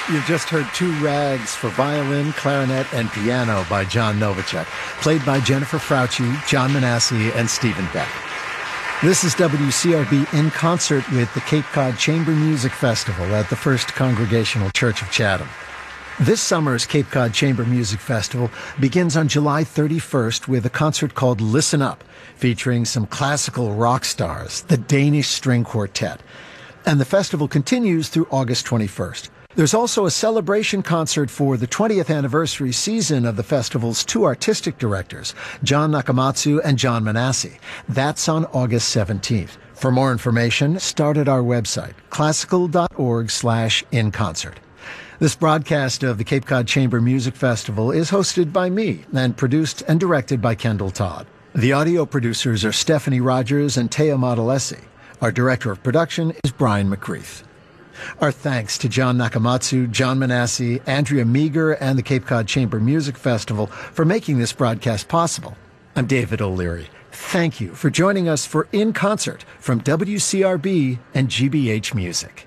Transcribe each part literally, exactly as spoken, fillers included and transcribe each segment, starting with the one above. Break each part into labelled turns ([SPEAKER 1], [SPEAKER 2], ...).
[SPEAKER 1] You've just heard Two Rags for violin, clarinet, and piano by John Novacek, played by Jennifer Frauci, John Manassi, and Stephen Beck. This is W C R B in concert with the Cape Cod Chamber Music Festival at the First Congregational Church of Chatham. This summer's Cape Cod Chamber Music Festival begins on July thirty-first with a concert called Listen Up, featuring some classical rock stars, the Danish String Quartet. And the festival continues through August twenty-first. There's also a celebration concert for the twentieth anniversary season of the festival's two artistic directors, John Nakamatsu and John Manassi. That's on August seventeenth. For more information, start at our website, classical.org slash in concert. This broadcast of the Cape Cod Chamber Music Festival is hosted by me and produced and directed by Kendall Todd. The audio producers are Stephanie Rogers and Taya Modalesi. Our director of production is Brian McCreath. Our thanks to John Nakamatsu, John Manassi, Andrea Meager, and the Cape Cod Chamber Music Festival for making this broadcast possible. I'm David O'Leary. Thank you for joining us for In Concert from W C R B and G B H Music.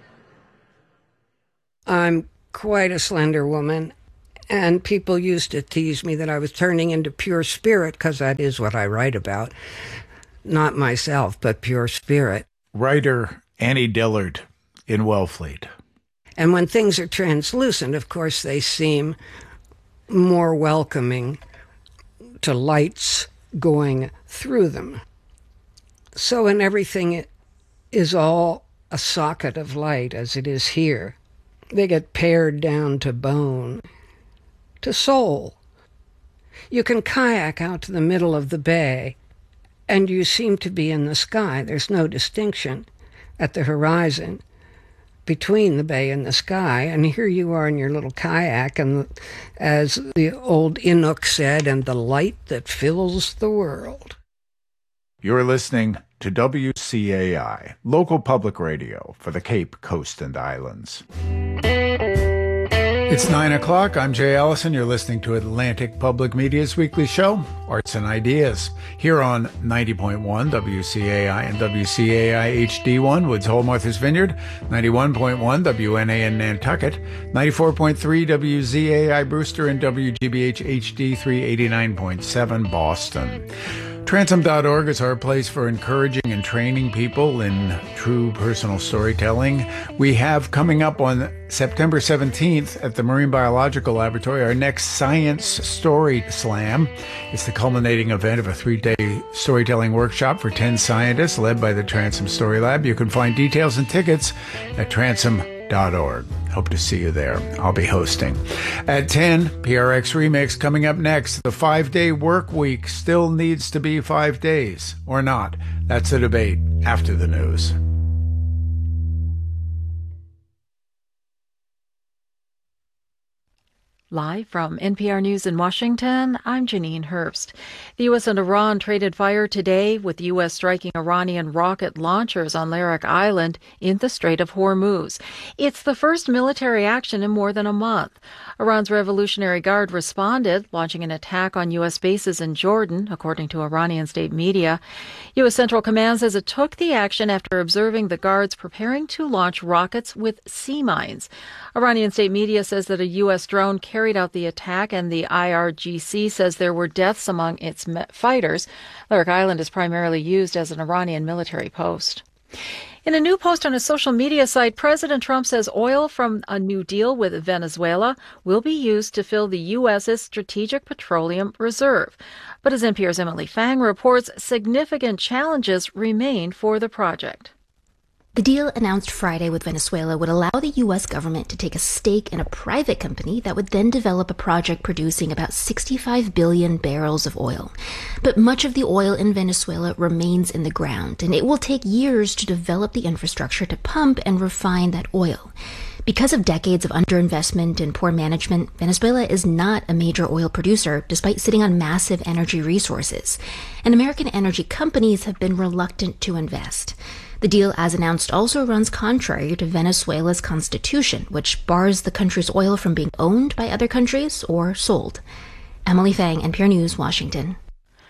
[SPEAKER 2] I'm quite a slender woman, and people used to tease me that I was turning into pure spirit, because that is what I write about. Not myself, but pure spirit.
[SPEAKER 3] Writer Annie Dillard in Wellfleet.
[SPEAKER 2] And when things are translucent, of course, they seem more welcoming to lights going through them. So when everything is all a socket of light, as it is here, they get pared down to bone, to soul. You can kayak out to the middle of the bay, and you seem to be in the sky. There's no distinction at the horizon between the bay and the sky, and here you are in your little kayak, and as the old Inuk said, and the light that fills the world.
[SPEAKER 3] You're listening to W C A I, local public radio for the Cape Coast and Islands. It's nine o'clock. I'm Jay Allison. You're listening to Atlantic Public Media's weekly show, Arts and Ideas, here on ninety point one W C A I and W C A I H D one, Woods Hole, Martha's Vineyard, ninety-one point one W N A N Nantucket, ninety-four point three W Z A I Brewster, and W G B H H D three eighty-nine point seven Boston. Transom dot org is our place for encouraging and training people in true personal storytelling. We have coming up on September seventeenth at the Marine Biological Laboratory our next Science Story Slam. It's the culminating event of a three-day storytelling workshop for ten scientists led by the Transom Story Lab. You can find details and tickets at transom dot org. Hope to see you there. I'll be hosting. At ten, P R X Remix coming up next. The five-day work week still needs to be five days or not. That's the debate after the news.
[SPEAKER 4] Live from N P R News in Washington, I'm Janine Herbst. The U S and Iran traded fire today, with the U S striking Iranian rocket launchers on Larak Island in the Strait of Hormuz. It's the first military action in more than a month. Iran's Revolutionary Guard responded, launching an attack on U S bases in Jordan, according to Iranian state media. U S Central Command says it took the action after observing the guards preparing to launch rockets with sea mines. Iranian state media says that a U S drone carried out the attack, and the I R G C says there were deaths among its fighters. Larak Island is primarily used as an Iranian military post. In a new post on his social media site, President Trump says oil from a new deal with Venezuela will be used to fill the U S's Strategic Petroleum Reserve. But as N P R's Emily Fang reports, significant challenges remain for the project.
[SPEAKER 5] The deal announced Friday with Venezuela would allow the U S government to take a stake in a private company that would then develop a project producing about sixty-five billion barrels of oil. But much of the oil in Venezuela remains in the ground, and it will take years to develop the infrastructure to pump and refine that oil. Because of decades of underinvestment and poor management, Venezuela is not a major oil producer, despite sitting on massive energy resources. And American energy companies have been reluctant to invest. The deal, as announced, also runs contrary to Venezuela's constitution, which bars the country's oil from being owned by other countries or sold. Emily Fang, N P R News, Washington.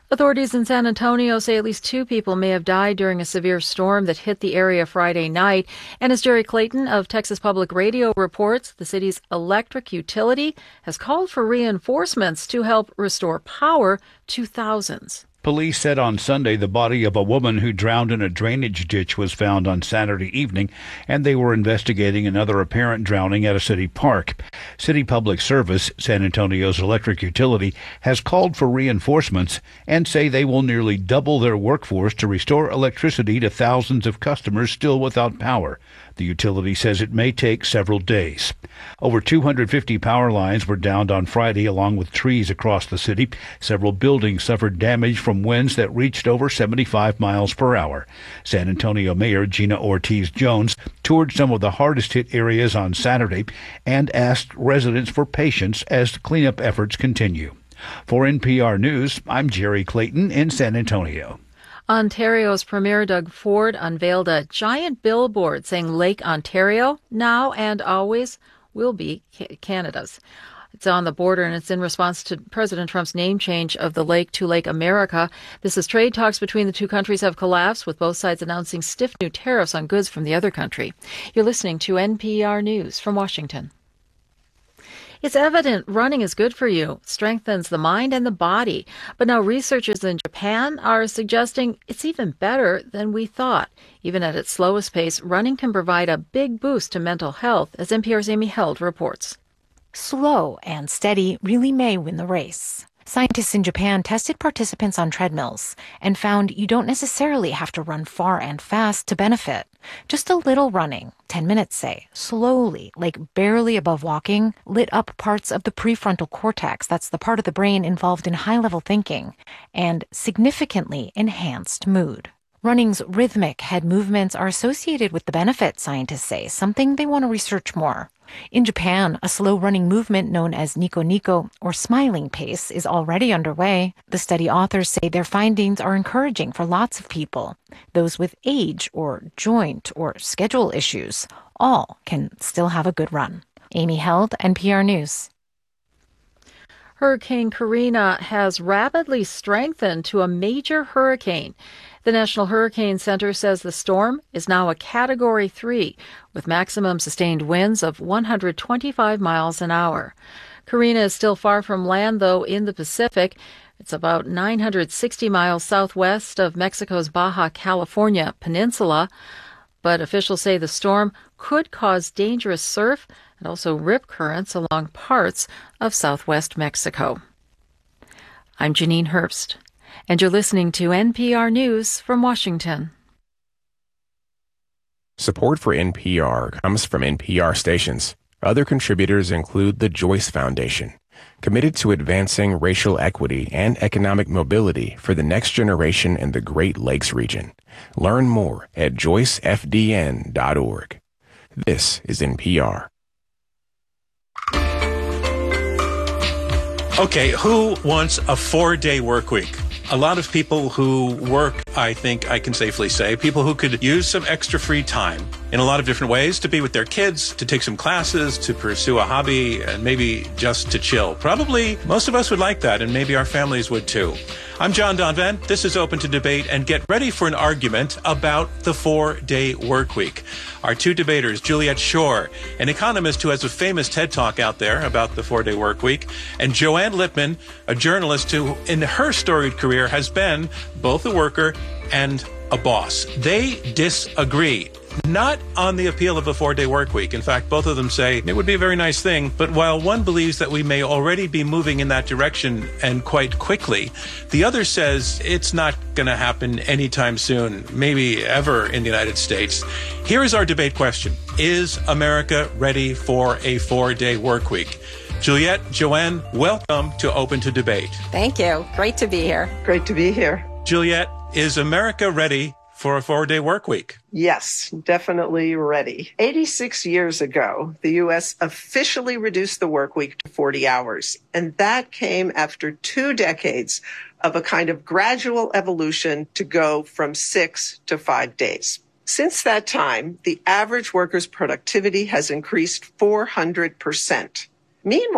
[SPEAKER 4] Authorities in San Antonio say at least two people may have died during a severe storm that hit the area Friday night. And as Jerry Clayton of Texas Public Radio reports, the city's electric utility has called for reinforcements to help restore power to thousands.
[SPEAKER 6] Police said on Sunday the body of a woman who drowned in a drainage ditch was found on Saturday evening, and they were investigating another apparent drowning at a city park. City Public Service, San Antonio's electric utility, has called for reinforcements and say they will nearly double their workforce to restore electricity to thousands of customers still without power. The utility says it may take several days. Over two hundred fifty power lines were downed on Friday, along with trees across the city. Several buildings suffered damage from winds that reached over seventy-five miles per hour. San Antonio Mayor Gina Ortiz-Jones toured some of the hardest-hit areas on Saturday and asked residents for patience as cleanup efforts continue. For N P R News, I'm Jerry Clayton in San Antonio.
[SPEAKER 4] Ontario's Premier Doug Ford unveiled a giant billboard saying Lake Ontario, now and always, will be Canada's. It's on the border, and it's in response to President Trump's name change of the lake to Lake America. This is trade talks between the two countries have collapsed, with both sides announcing stiff new tariffs on goods from the other country. You're listening to N P R News from Washington. It's evident running is good for you, strengthens the mind and the body. But now researchers in Japan are suggesting it's even better than we thought. Even at its slowest pace, running can provide a big boost to mental health, as N P R's Amy Held reports.
[SPEAKER 7] Slow and steady really may win the race. Scientists in Japan tested participants on treadmills and found you don't necessarily have to run far and fast to benefit. Just a little running, ten minutes say, slowly, like barely above walking, lit up parts of the prefrontal cortex, that's the part of the brain involved in high-level thinking, and significantly enhanced mood. Running's rhythmic head movements are associated with the benefit, scientists say, something they want to research more. In Japan, a slow running movement known as Nico Nico, or smiling pace, is already underway. The study authors say their findings are encouraging for lots of people. Those with age or joint or schedule issues, all can still have a good run. Amy Held, N P R News.
[SPEAKER 4] Hurricane Karina has rapidly strengthened to a major hurricane. The National Hurricane Center says the storm is now a Category three, with maximum sustained winds of one hundred twenty-five miles an hour. Karina is still far from land, though, in the Pacific. It's about nine hundred sixty miles southwest of Mexico's Baja California peninsula. But officials say the storm could cause dangerous surf and also rip currents along parts of southwest Mexico. I'm Janine Herbst, and you're listening to N P R News from Washington.
[SPEAKER 8] Support for N P R comes from N P R stations. Other contributors include the Joyce Foundation, committed to advancing racial equity and economic mobility for the next generation in the Great Lakes region. Learn more at joyce f d n dot org. This is N P R.
[SPEAKER 9] Okay, who wants a four-day work week? A lot of people who work, I think I can safely say, people who could use some extra free time in a lot of different ways, to be with their kids, to take some classes, to pursue a hobby, and maybe just to chill. Probably most of us would like that, and maybe our families would too. I'm John Donvan. This is Open to Debate, and get ready for an argument about the four-day work week. Our two debaters, Juliet Schor, an economist who has a famous TED Talk out there about the four-day work week, and Joanne Lippman, a journalist who, in her storied career, has been both a worker and a boss. They disagree. Not on the appeal of a four-day work week. In fact, both of them say it would be a very nice thing. But while one believes that we may already be moving in that direction, and quite quickly, the other says it's not going to happen anytime soon, maybe ever in the United States. Here is our debate question. Is America ready for a four-day work week? Juliet, Joanne, welcome to Open to Debate.
[SPEAKER 10] Thank you. Great to be here.
[SPEAKER 11] Great to be here.
[SPEAKER 9] Juliet, is America ready for a four-day work week?
[SPEAKER 11] Yes, definitely ready. eighty-six years ago, the U S officially reduced the work week to forty hours. And that came after two decades of a kind of gradual evolution to go from six to five days. Since that time, the average worker's productivity has increased four hundred percent. Meanwhile,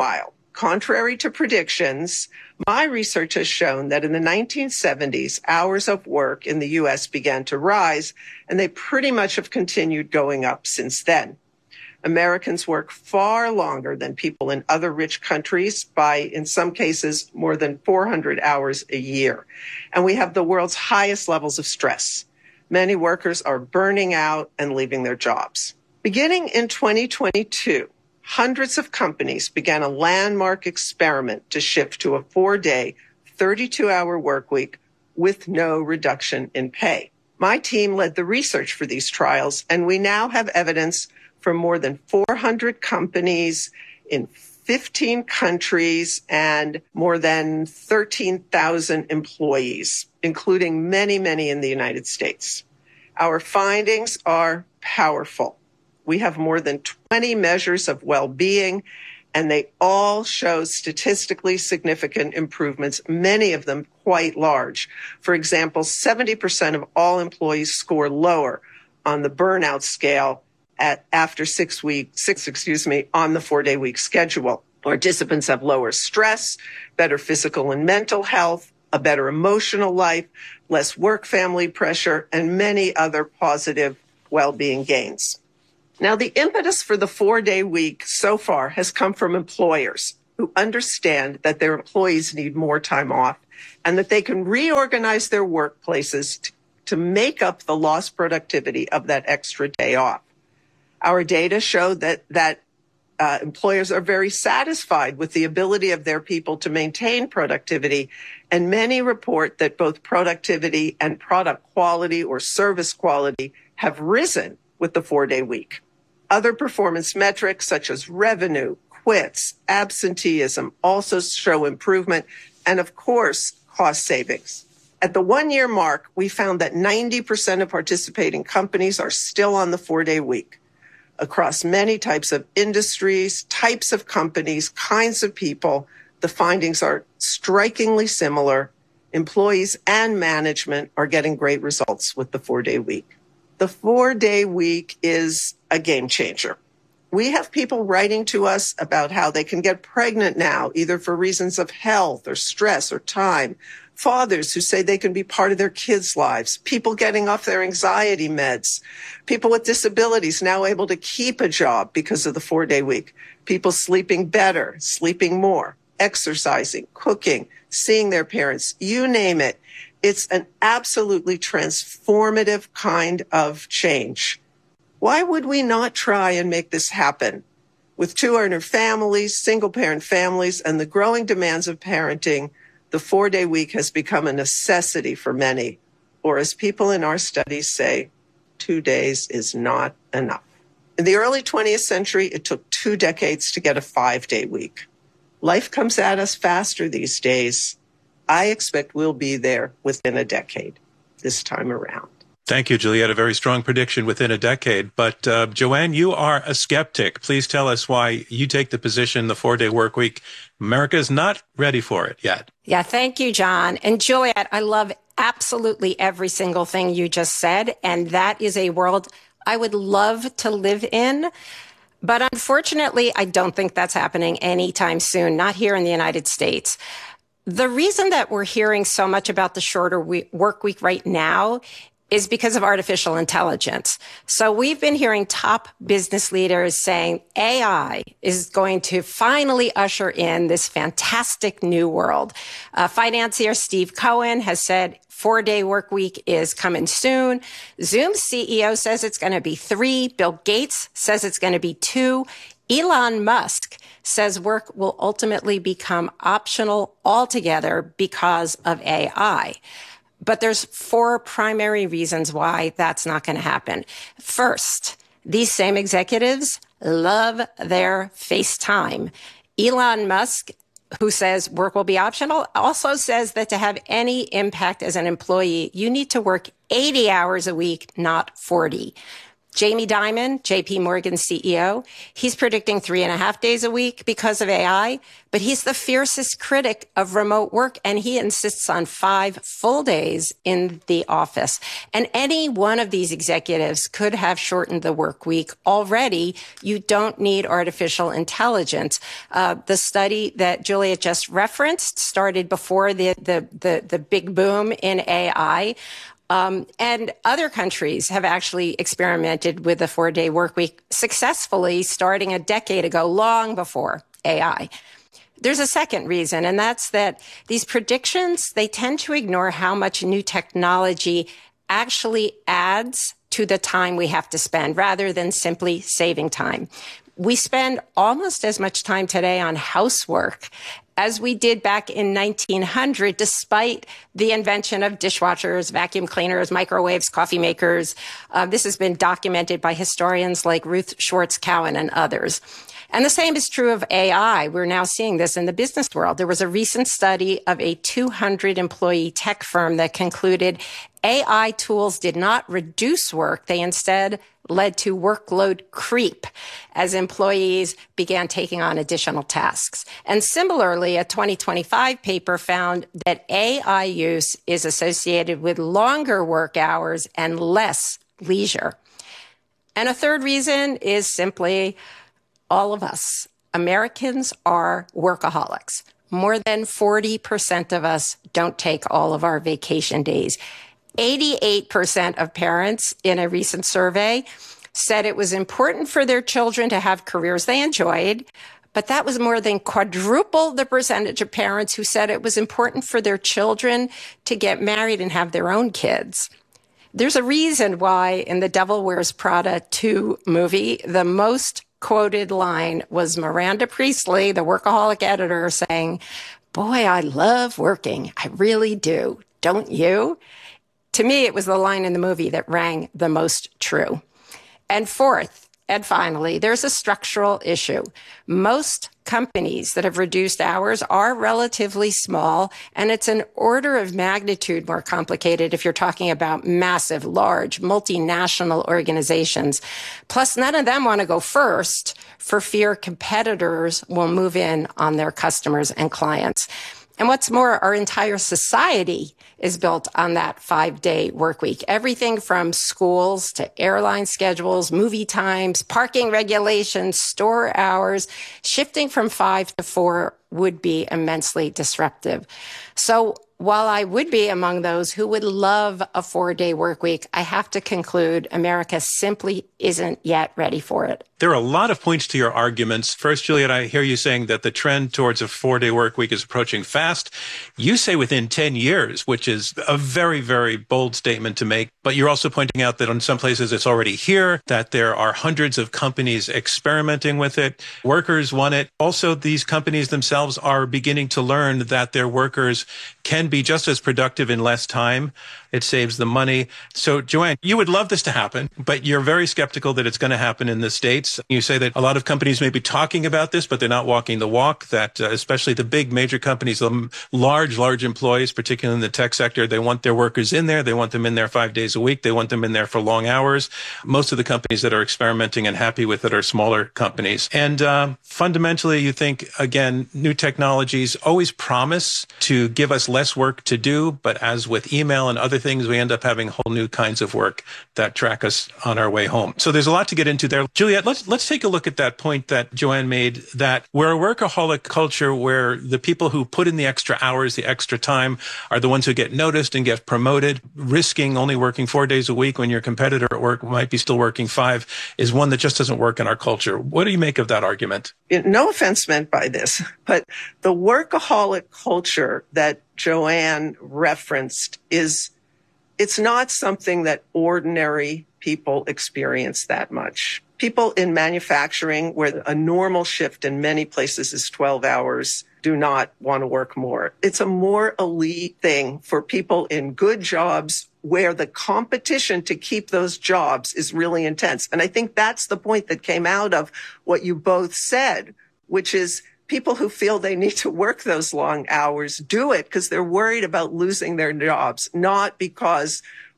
[SPEAKER 11] Contrary to predictions, my research has shown that in the nineteen seventies, hours of work in the U S began to rise, and they pretty much have continued going up since then. Americans work far longer than people in other rich countries by, in some cases, more than four hundred hours a year. And we have the world's highest levels of stress. Many workers are burning out and leaving their jobs. Beginning in twenty twenty-two, hundreds of companies began a landmark experiment to shift to a four-day, thirty-two hour work week with no reduction in pay. My team led the research for these trials, and we now have evidence from more than four hundred companies in fifteen countries and more than thirteen thousand employees, including many, many in the United States. Our findings are powerful. We have more than twenty measures of well-being, and they all show statistically significant improvements, many of them quite large. For example, seventy percent of all employees score lower on the burnout scale at after six weeks, six, excuse me, on the four-day week schedule. Participants have lower stress, better physical and mental health, a better emotional life, less work-family pressure, and many other positive well-being gains. Now, the impetus for the four-day week so far has come from employers who understand that their employees need more time off and that they can reorganize their workplaces to, to make up the lost productivity of that extra day off. Our data show that, that uh, employers are very satisfied with the ability of their people to maintain productivity, and many report that both productivity and product quality or service quality have risen with the four-day week. Other performance metrics such as revenue, quits, absenteeism also show improvement, and of course, cost savings. At the one-year mark, we found that ninety percent of participating companies are still on the four-day week. Across many types of industries, types of companies, kinds of people, the findings are strikingly similar. Employees and management are getting great results with the four-day week. The four-day week is a game changer. We have people writing to us about how they can get pregnant now, either for reasons of health or stress or time. Fathers who say they can be part of their kids' lives. People getting off their anxiety meds. People with disabilities now able to keep a job because of the four-day week. People sleeping better, sleeping more, exercising, cooking, seeing their parents, you name it. It's an absolutely transformative kind of change. Why would we not try and make this happen? With two-earner families, single-parent families, and the growing demands of parenting, the four-day week has become a necessity for many. Or as people in our studies say, two days is not enough. In the early twentieth century, it took two decades to get a five-day week. Life comes at us faster these days. I expect we'll be there within a decade this time around.
[SPEAKER 9] Thank you, Juliette. A very strong prediction within a decade. But uh, Joanne, you are a skeptic. Please tell us why you take the position the four-day work week. America is not ready for it yet.
[SPEAKER 10] Yeah, thank you, John. And Juliette, I love absolutely every single thing you just said. And that is a world I would love to live in. But unfortunately, I don't think that's happening anytime soon, not here in the United States. The reason that we're hearing so much about the shorter we- work week right now is because of artificial intelligence. So we've been hearing top business leaders saying A I is going to finally usher in this fantastic new world. Uh, financier Steve Cohen has said four-day work week is coming soon. Zoom's C E O says it's going to be three. Bill Gates says it's going to be two. Elon Musk says work will ultimately become optional altogether because of A I. But there's four primary reasons why that's not going to happen. First, these same executives love their FaceTime. Elon Musk, who says work will be optional, also says that to have any impact as an employee, you need to work eighty hours a week, not forty. Jamie Dimon, J P Morgan's C E O, he's predicting three and a half days a week because of A I, but he's the fiercest critic of remote work, and he insists on five full days in the office. And any one of these executives could have shortened the work week already. You don't need artificial intelligence. Uh, the study that Julia just referenced started before the, the, the, the big boom in A I. Um, and other countries have actually experimented with the four-day work week successfully starting a decade ago, long before A I. There's a second reason, and that's that these predictions, they tend to ignore how much new technology actually adds to the time we have to spend rather than simply saving time. We spend almost as much time today on housework as we did back in nineteen hundred, despite the invention of dishwashers, vacuum cleaners, microwaves, coffee makers. Uh, this has been documented by historians like Ruth Schwartz Cowan and others. And the same is true of A I. We're now seeing this in the business world. There was a recent study of a two hundred employee tech firm that concluded A I tools did not reduce work. They instead led to workload creep as employees began taking on additional tasks. And similarly, a twenty twenty-five paper found that A I use is associated with longer work hours and less leisure. And a third reason is simply all of us. Americans are workaholics. More than forty percent of us don't take all of our vacation days. eighty-eight percent of parents in a recent survey said it was important for their children to have careers they enjoyed, but that was more than quadruple the percentage of parents who said it was important for their children to get married and have their own kids. There's a reason why in the Devil Wears Prada two movie, the most quoted line was Miranda Priestley, the workaholic editor, saying, "Boy, I love working. I really do. Don't you?" To me, it was the line in the movie that rang the most true. And fourth, and finally, there's a structural issue. Most companies that have reduced hours are relatively small, and it's an order of magnitude more complicated if you're talking about massive, large, multinational organizations. Plus, none of them want to go first for fear competitors will move in on their customers and clients. And what's more, our entire society is built on that five-day work week. Everything from schools to airline schedules, movie times, parking regulations, store hours, shifting from five to four would be immensely disruptive. So while I would be among those who would love a four-day work week, I have to conclude America simply isn't yet ready for it.
[SPEAKER 9] There are a lot of points to your arguments. First, Juliet, I hear you saying that the trend towards a four-day work week is approaching fast. You say within ten years, which is a very, very bold statement to make. But you're also pointing out that in some places it's already here, that there are hundreds of companies experimenting with it. Workers want it. Also, these companies themselves are beginning to learn that their workers can be just as productive in less time. It saves them money. So, Joanne, you would love this to happen, but you're very skeptical that it's going to happen in the States. You say that a lot of companies may be talking about this, but they're not walking the walk, that uh, especially the big major companies, the large, large employees, particularly in the tech sector, they want their workers in there. They want them in there five days a week. They want them in there for long hours. Most of the companies that are experimenting and happy with it are smaller companies. And uh, fundamentally, you think, again, new technologies always promise to give us less work to do, but as with email and other things, we end up having whole new kinds of work that track us on our way home. So there's a lot to get into there. Juliet, let's let's take a look at that point that Joanne made, that we're a workaholic culture where the people who put in the extra hours, the extra time, are the ones who get noticed and get promoted. Risking only working four days a week when your competitor at work might be still working five is one that just doesn't work in our culture. What do you make of that argument?
[SPEAKER 11] No offense meant by this, but the workaholic culture that Joanne referenced is, it's not something that ordinary people experience that much. People in manufacturing, where a normal shift in many places is twelve hours, do not want to work more. It's a more elite thing for people in good jobs where the competition to keep those jobs is really intense. And I think that's the point that came out of what you both said, which is people who feel they need to work those long hours do it because they're worried about losing their jobs, not because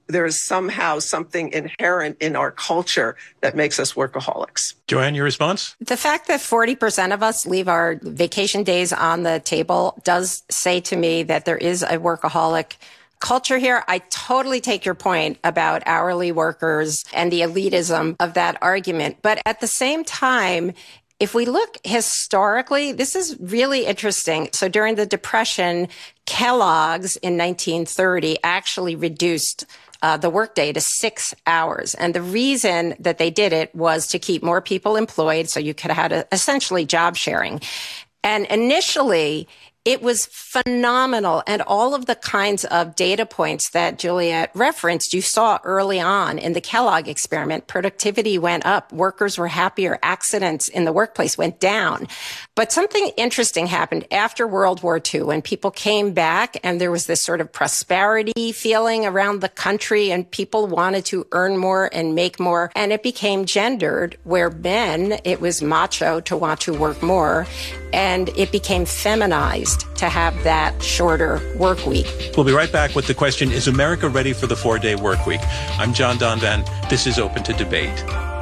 [SPEAKER 11] there is somehow something inherent in our culture that makes us workaholics.
[SPEAKER 9] Joanne, your response?
[SPEAKER 10] The fact that forty percent of us leave our vacation days on the table does say to me that there is a workaholic culture here. I totally take your point about hourly workers and the elitism of that argument. But at the same time, if we look historically, this is really interesting. So during the Depression, Kellogg's in nineteen thirty actually reduced uh, the workday to six hours. And the reason that they did it was to keep more people employed, so you could have had a, essentially job sharing. And initially, it was phenomenal. And all of the kinds of data points that Juliet referenced, you saw early on in the Kellogg experiment. Productivity went up. Workers were happier. Accidents in the workplace went down. But something interesting happened after World War Two when people came back and there was this sort of prosperity feeling around the country and people wanted to earn more and make more. And it became gendered, where men, it was macho to want to work more. And it became feminized to have that shorter work week.
[SPEAKER 9] We'll be right back with the question, is America ready for the four-day work week? I'm John Donvan. This is Open to Debate.